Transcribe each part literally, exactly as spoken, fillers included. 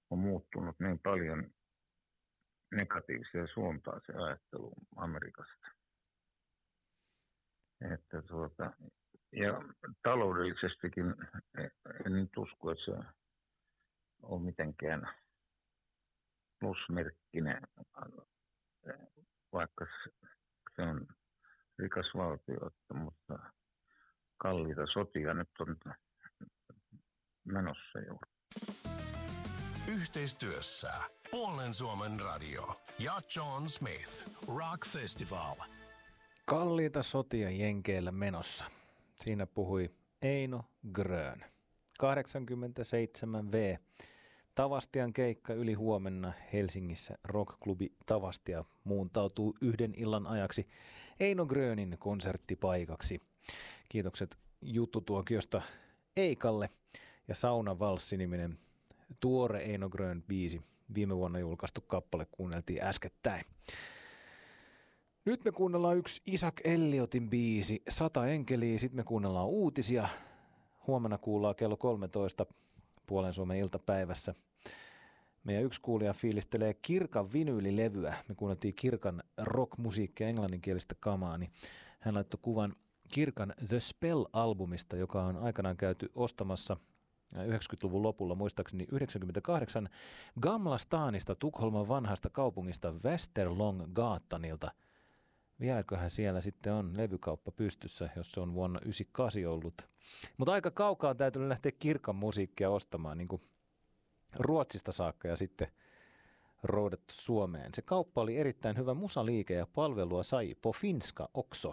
on muuttunut niin paljon negatiiviseen suuntaan se ajattelu Amerikasta. Että tuota, ja taloudellisestikin en nyt usko, että se on mitenkään plusmerkkinen, vaikka se on rikas valtio, mutta kalliita sotia nyt on menossa jo. Yhteistyössä Puolen Suomen radio ja John Smith Rock Festival. Kalliita sotia Jenkeillä menossa. Siinä puhui Eino Grön. kahdeksankymmentäseitsemän vuotta. Tavastian keikka yli huomenna Helsingissä. Rockklubi Tavastia muuntautuu yhden illan ajaksi Eino Grönin konserttipaikaksi. Kiitokset juttutuokiosta Eikalle ja Saunavalssi-niminen tuore Eino Grön biisi. Viime vuonna julkaistu kappale kuunneltiin äskettäin. Nyt me kuunnellaan yksi Isaac Elliotin biisi, Sata enkeliä, sitten me kuunnellaan uutisia. Huomenna kuullaan kello kolmetoista Puolen Suomen iltapäivässä. Meidän yksi kuulija fiilistelee Kirkan vinyylilevyä. Me kuunneltiin Kirkan rockmusiikkia, englanninkielistä kamaa, niin hän laittoi kuvan Kirkan The Spell-albumista, joka on aikanaan käyty ostamassa yhdeksänkymmentäluvun lopulla, muistaakseni yhdeksänkymmentäkahdeksan, Gamla Stanista, Tukholman vanhasta kaupungista Västerlånggatan. Vieläköhän siellä sitten on levykauppa pystyssä, jos se on vuonna yhdeksänkymmentäkahdeksan ollut. Mutta aika kaukaa on täytynyt lähteä Kirkan musiikkia ostamaan, niin kuin Ruotsista saakka ja sitten roudattu Suomeen. Se kauppa oli erittäin hyvä musaliike ja palvelua sai på finska också.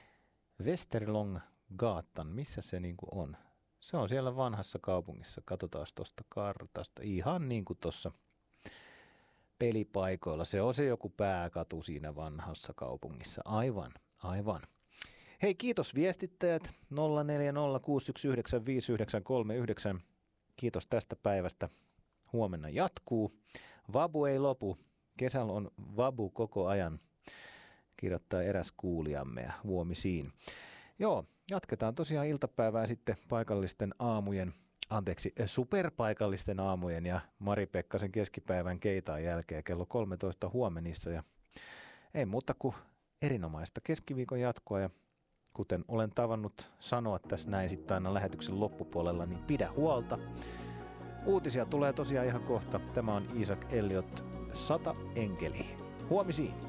Västerlånggatan, missä se niin kuin on? Se on siellä vanhassa kaupungissa. Katsotaan tuosta kartasta. Ihan niin kuin tuossa pelipaikoilla. Se on se joku pääkatu siinä vanhassa kaupungissa. Aivan, aivan. Hei, kiitos viestittäjät. nolla neljä nolla kuusi yksi yhdeksän viisi yhdeksän kolme yhdeksän. Kiitos tästä päivästä. Huomenna jatkuu. Vabu ei lopu. Kesällä on vabu koko ajan, kirjoittaa eräs kuulijamme ja huomisiin. Joo, jatketaan tosiaan iltapäivää sitten paikallisten aamujen, anteeksi, superpaikallisten aamujen ja Mari Pekkasen keskipäivän keitaan jälkeen kello kolmetoista huomenissa. Ja ei muuta kuin erinomaista keskiviikon jatkoa ja kuten olen tavannut sanoa tässä näin sitten aina lähetyksen loppupuolella, niin pidä huolta. Uutisia tulee tosiaan ihan kohta. Tämä on Isaac Elliot, Sata enkeliä. Huomisiin!